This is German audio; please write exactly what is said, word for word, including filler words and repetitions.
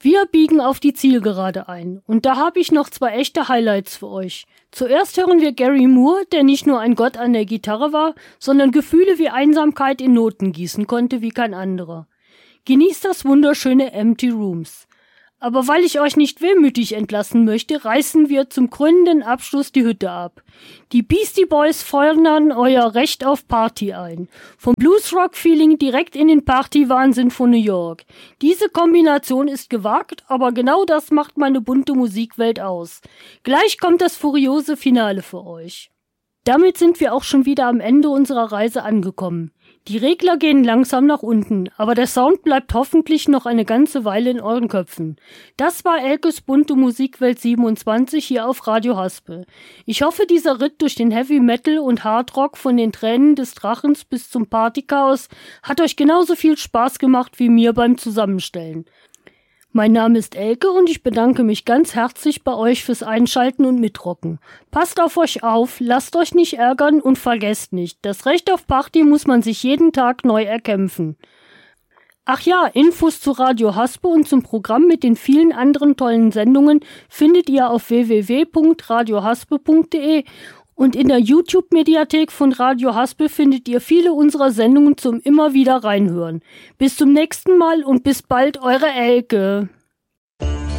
Wir biegen auf die Zielgerade ein und da habe ich noch zwei echte Highlights für euch. Zuerst hören wir Gary Moore, der nicht nur ein Gott an der Gitarre war, sondern Gefühle wie Einsamkeit in Noten gießen konnte wie kein anderer. Genießt das wunderschöne Empty Rooms. Aber weil ich euch nicht wehmütig entlassen möchte, reißen wir zum krönenden Abschluss die Hütte ab. Die Beastie Boys fordern euer Recht auf Party ein. Vom Bluesrock-Feeling direkt in den Partywahnsinn von New York. Diese Kombination ist gewagt, aber genau das macht meine bunte Musikwelt aus. Gleich kommt das furiose Finale für euch. Damit sind wir auch schon wieder am Ende unserer Reise angekommen. Die Regler gehen langsam nach unten, aber der Sound bleibt hoffentlich noch eine ganze Weile in euren Köpfen. Das war Elkes bunte Musikwelt siebenundzwanzig hier auf Radio Haspel. Ich hoffe, dieser Ritt durch den Heavy Metal und Hardrock von den Tränen des Drachens bis zum Partychaos hat euch genauso viel Spaß gemacht wie mir beim Zusammenstellen. Mein Name ist Elke und ich bedanke mich ganz herzlich bei euch fürs Einschalten und Mitrocken. Passt auf euch auf, lasst euch nicht ärgern und vergesst nicht, das Recht auf Party muss man sich jeden Tag neu erkämpfen. Ach ja, Infos zu Radio Haspel und zum Programm mit den vielen anderen tollen Sendungen findet ihr auf w w w punkt radio haspel punkt de und in der YouTube-Mediathek von Radio Haspel findet ihr viele unserer Sendungen zum immer wieder reinhören. Bis zum nächsten Mal und bis bald, eure Elke.